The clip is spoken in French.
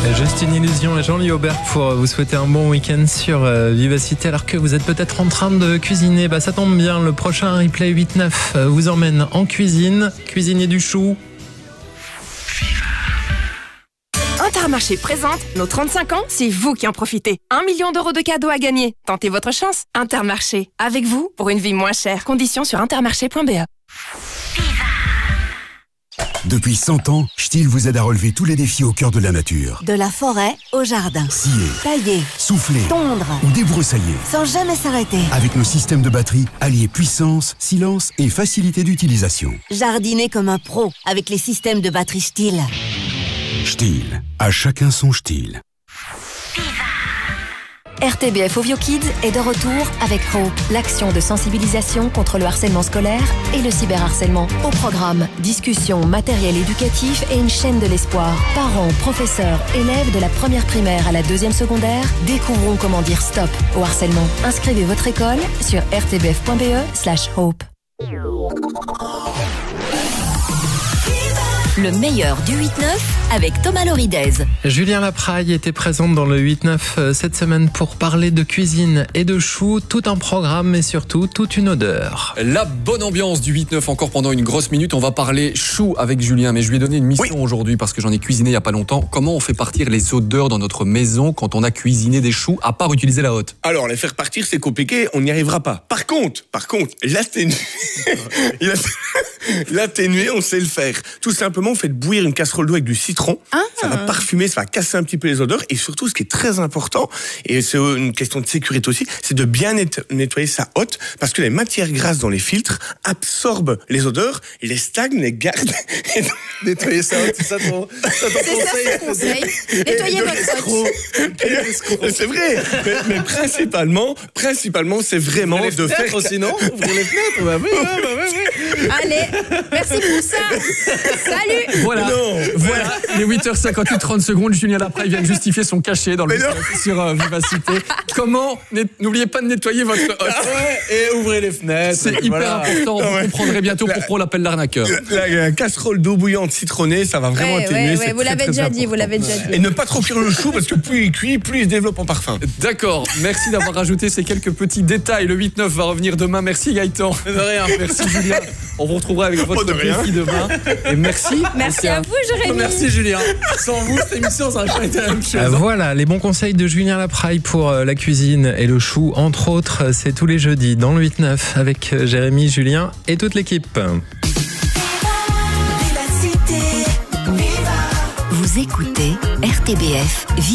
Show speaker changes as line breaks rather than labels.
Juste une illusion et Jean-Louis Aubert pour vous souhaiter un bon week-end sur Vivacité. Alors que vous êtes peut-être en train de cuisiner, ça tombe bien, le prochain replay 8-9 vous emmène en cuisine, cuisinier du chou.
Intermarché présente nos 35 ans, c'est vous qui en profitez. 1 million d'euros de cadeaux à gagner. Tentez votre chance. Intermarché, avec vous pour une vie moins chère. Conditions sur intermarché.be.
Depuis 100 ans, Stihl vous aide à relever tous les défis au cœur de la nature.
De la forêt au jardin.
Scier,
tailler,
souffler,
tondre
ou débroussailler.
Sans jamais s'arrêter.
Avec nos systèmes de batterie, alliés puissance, silence et facilité d'utilisation.
Jardiner comme un pro avec les systèmes de batterie Stihl.
Stihl, à chacun son Stihl.
RTBF Ovio Kids est de retour avec Hope, l'action de sensibilisation contre le harcèlement scolaire et le cyberharcèlement. Au programme, discussions, matériel éducatif et une chaîne de l'espoir. Parents, professeurs, élèves de la première primaire à la deuxième secondaire découvrons comment dire stop au harcèlement. Inscrivez votre école sur rtbf.be/hope. Le meilleur du 8-9 avec Thomas Loridez.
Julien Lapraille était présente dans le 8-9 cette semaine pour parler de cuisine et de choux. Tout un programme et surtout toute une odeur.
La bonne ambiance du 8-9 encore pendant une grosse minute. On va parler choux avec Julien, mais je lui ai donné une mission aujourd'hui parce que j'en ai cuisiné il n'y a pas longtemps. Comment on fait partir les odeurs dans notre maison quand on a cuisiné des choux, à part utiliser la hotte?
Alors, les faire partir, c'est compliqué, on n'y arrivera pas. Par contre, l'atténuer, on sait le faire. Tout simplement, faites bouillir une casserole d'eau avec du citron. Ça va parfumer, ça va casser un petit peu les odeurs. Et surtout, ce qui est très important, et c'est une question de sécurité aussi, c'est de bien nettoyer sa hotte, parce que les matières grasses dans les filtres absorbent les odeurs, les stagnent, les gardent.
Nettoyer sa hotte, c'est ça ton conseil?
Nettoyez votre hotte.
C'est vrai, mais principalement, c'est vraiment de faire...
Sinon, ouvrir les fenêtres, oui.
Allez, merci pour ça. Salut.
Voilà, les 8h58, 30 secondes, Julien Lapraille vient de justifier son cachet dans le sur Vivacité. Comment? N'oubliez pas de nettoyer votre hotte.
Et ouvrez les fenêtres.
C'est hyper important, vous comprendrez bientôt pourquoi on l'appelle l'arnaqueur.
La casserole d'eau bouillante citronnée, ça va vraiment atténuer.
Vous l'avez déjà dit,
Et ne pas trop cuire le chou, parce que plus il cuit, plus il se développe en parfum.
D'accord, merci d'avoir rajouté ces quelques petits détails. Le 8-9 va revenir demain. Merci Gaëtan.
De rien.
Merci Julien. On vous retrouvera avec votre défi demain. Et merci.
Merci à vous, Jérémy.
Merci Julien. Sans vous, cette émission, ça n'aurait pas été la même chose.
Voilà, les bons conseils de Julien Lapraille pour la cuisine et le chou, entre autres, c'est tous les jeudis dans le 8-9 avec Jérémy, Julien et toute l'équipe.
Vous écoutez RTBF